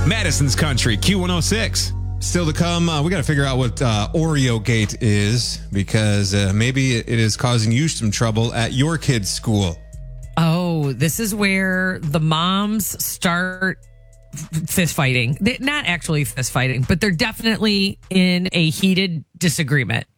Madison's Country, Q106. Still to come, we got to figure out what Oreo Gate is because maybe it is causing you some trouble at your kid's school. Oh, this is where the moms start fist fighting. Not actually fist fighting, but they're definitely in a heated disagreement.